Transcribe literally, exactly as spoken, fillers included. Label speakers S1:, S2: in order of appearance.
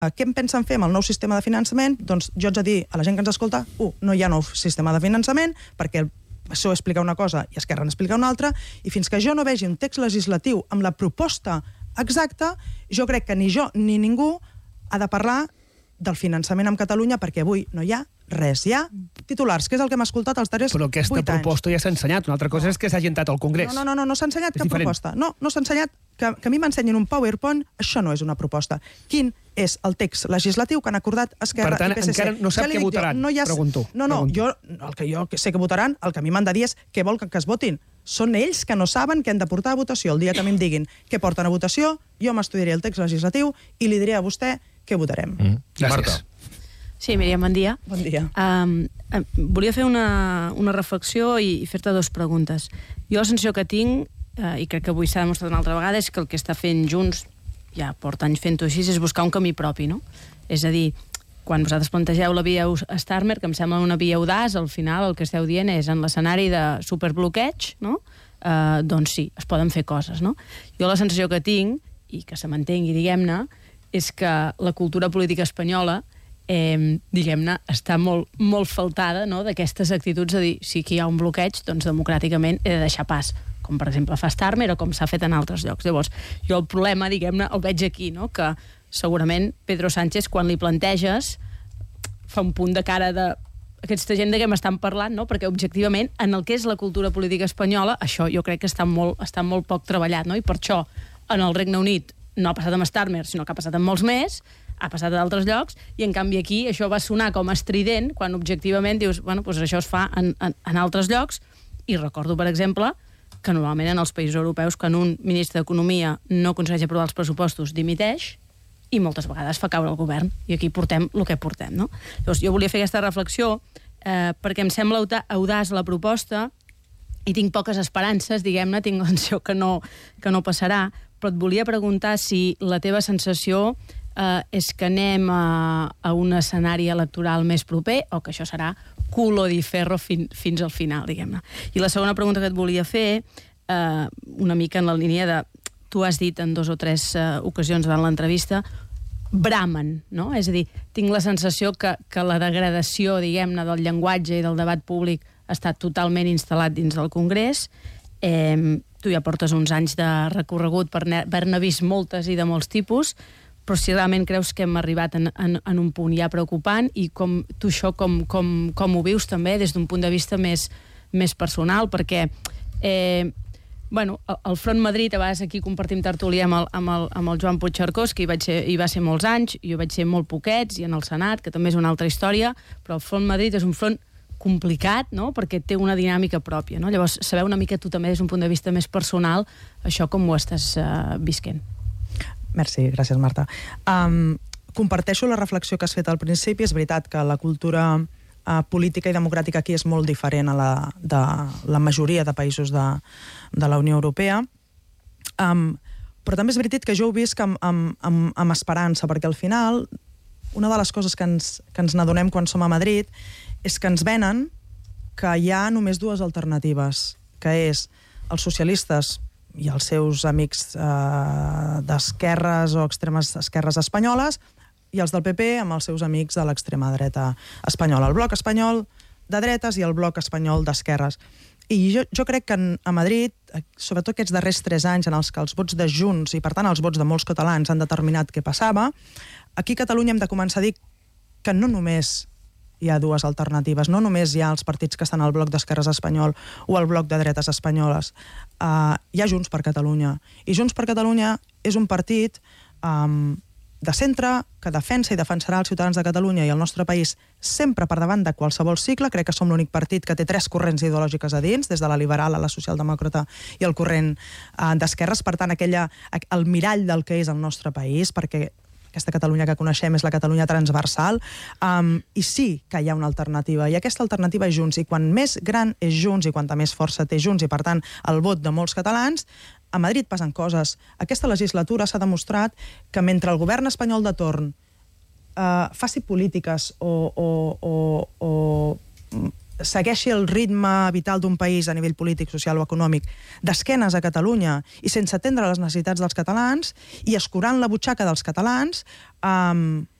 S1: què en pensen fer amb el nou sistema de finançament? Doncs jo haig de dir a la gent que ens escolta, u, no hi ha nou sistema de finançament, perquè el P S O E explica una cosa i Esquerra n'explica una altra, i fins que jo no vegi un text legislatiu amb la proposta exacta, jo crec que ni jo ni ningú ha de parlar del finançament amb Catalunya, perquè avui no hi ha res. Hi ha titulars, que és el que hem escoltat els darrers
S2: Però aquesta
S1: vuit anys.
S2: proposta ja s'ha ensenyat. Una altra cosa és que s'ha entrat al Congrés.
S1: No, no, no, no s'ha ensenyat
S2: És
S1: cap
S2: diferent.
S1: proposta. No, no s'ha ensenyat. Que, que a mi m'ensenyin un PowerPoint, això no és una proposta. Quin és el text legislatiu que han acordat Esquerra
S2: Per tant,
S1: i P S C?
S2: encara no sap
S1: Ja li
S2: què
S1: dic jo,
S2: votaran,
S1: no hi ha...
S2: pregunto.
S1: No, no,
S2: pregunto.
S1: jo, el que jo sé que votaran, el que a mi m'han de dir és què vol que, que es votin. Són ells que no saben què han de portar a votació. El dia que a mi em diguin què porten a votació, jo m'estudiaré el text legislatiu i li diré a vostè què votarem.
S2: Mm. Gràcies.
S3: Marta.
S4: Sí, Míriam, bon dia.
S1: Bon dia.
S4: Um, um, volia fer una, una reflexió i, i fer-te dues preguntes. Jo la sensació que tinc, uh, i crec que avui s'ha demostrat una altra vegada, és que el que està fent Junts, ja porta anys fent-ho així, és buscar un camí propi, no? És a dir, quan vosaltres plantegeu la via Starmer, que em sembla una via audaç, al final el que esteu dient és en l'escenari de superbloqueig, no? Uh, doncs sí, es poden fer coses, no? Jo la sensació que tinc, i que se m'entengui, diguem-ne, és que la cultura política espanyola eh, diguem-ne, està molt, molt faltada, no?, d'aquestes actituds de dir si aquí hi ha un bloqueig, doncs democràticament he de deixar pas, com per exemple fa Starmer o com s'ha fet en altres llocs. Llavors, jo el problema, diguem-ne, el veig aquí, no?, que segurament Pedro Sánchez, quan li planteges, fa un punt de cara de aquesta gent de què m'estan parlant, no?, perquè objectivament, en el que és la cultura política espanyola, això jo crec que està molt, està molt poc treballat, no?, i per això en el Regne Unit no ha passat amb Starmer, sinó que ha passat amb molts més, ha passat a d'altres llocs, i en canvi aquí això va sonar com estrident, quan objectivament dius, bueno, doncs això es fa en, en, en altres llocs, i recordo, per exemple, que normalment en els països europeus, quan un ministre d'Economia no aconsegueix aprovar els pressupostos, dimiteix, i moltes vegades fa caure el govern, i aquí portem el que portem, no? Llavors, jo volia fer aquesta reflexió, eh, perquè em sembla audaç la proposta, i tinc poques esperances, diguem-ne, tinc la sensació que no, que no passarà, però et volia preguntar si la teva sensació eh, és que anem a, a un escenari electoral més proper o que això serà culo di ferro fin, fins al final, diguem-ne. I la segona pregunta que et volia fer, eh, una mica en la línia de... Tu has dit en dos o tres eh, ocasions davant l'entrevista, bramen, no? És a dir, tinc la sensació que, que la degradació, diguem-ne, del llenguatge i del debat públic ha estat totalment instal·lat dins del Congrés. Eh, tu ja portes uns anys de recorregut per haver-ne vist moltes i de molts tipus, però si realment creus que hem arribat en, en, en un punt ja preocupant, i com tu això com, com, com ho vius també des d'un punt de vista més, més personal, perquè eh, bueno, el Front Madrid, a vegades aquí compartim tertúlia amb el, amb el, amb el Joan Puigcercós, que hi, vaig ser, hi va ser molts anys, jo vaig ser molt poquets, i en el Senat, que també és una altra història, però el Front Madrid és un front complicat, no?, perquè té una dinàmica pròpia, no? Llavors, saber una mica tu també des d'un punt de vista més personal, això com ho estàs uh, visquent.
S1: Merci, gràcies, Marta. Um, comparteixo la reflexió que has fet al principi. És veritat que la cultura uh, política i democràtica aquí és molt diferent a la de la majoria de països de, de la Unió Europea. Um, però també és veritat que jo ho visc amb, amb, amb, amb esperança, perquè al final una de les coses que ens, que ens n'adonem quan som a Madrid és que ens venen que hi ha només dues alternatives, que és els socialistes i els seus amics eh, d'esquerres o extremes esquerres espanyoles, i els del P P amb els seus amics de l'extrema dreta espanyola. El bloc espanyol de dretes i el bloc espanyol d'esquerres. I jo, jo crec que en, a Madrid, sobretot aquests darrers tres anys en els que els vots de Junts i, per tant, els vots de molts catalans han determinat què passava, aquí a Catalunya hem de començar a dir que no només hi ha dues alternatives, no només hi ha els partits que estan al bloc d'esquerres espanyol o al bloc de dretes espanyoles. Uh, hi ha Junts per Catalunya. I Junts per Catalunya és un partit um, de centre que defensa i defensarà els ciutadans de Catalunya i el nostre país sempre per davant de qualsevol cicle. Crec que som l'únic partit que té tres corrents ideològiques a dins, des de la liberal a la socialdemòcrata i el corrent uh, d'esquerres. Per tant, aquella, el mirall del que és el nostre país, perquè aquesta Catalunya que coneixem és la Catalunya transversal, um, i sí que hi ha una alternativa, i aquesta alternativa és Junts, i quan més gran és Junts i quanta més força té Junts, i per tant el vot de molts catalans, a Madrid passen coses. Aquesta legislatura s'ha demostrat que mentre el govern espanyol de torn uh, faci polítiques o, o, o, o segueixi el ritme vital d'un país a nivell polític, social o econòmic d'esquenes a Catalunya i sense atendre les necessitats dels catalans i escurant la butxaca dels catalans, um,